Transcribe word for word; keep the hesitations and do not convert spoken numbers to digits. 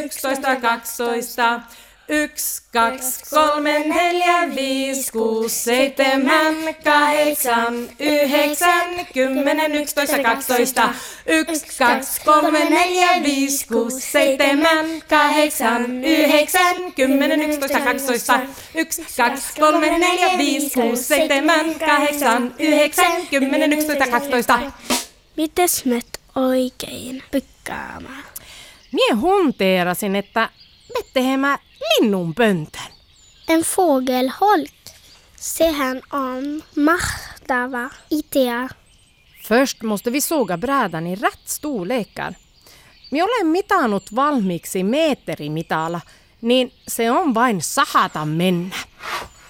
yksitoista, kaksitoista. Yksi, kaksi, kolme, neljä, viisi, kuusi, seitsemän, kahdeksan, yhdeksän, kymmenen, yksitoista, kaksitoista. Yksi, kaksi, kolme, neljä, viisi, kuusi, seitsemän, kahdeksan, yhdeksän, kymmenen, yksitoista, kaksitoista. Yksi, kaksi, kolme, neljä, viisi, kuusi, seitsemän, kahdeksan, yhdeksän, kymmenen, yksitoista, kaksitoista. Mites me oikein pykkäämään? Mie hunteerasin, että me tehemään linnun pöntön. En fågelholk. Sehän on mahtava idea. Först måste vi såga brädan i rätt storlekar. Me olen mitannut valmiiksi meeterimitalla, niin se on vain sahata mennä.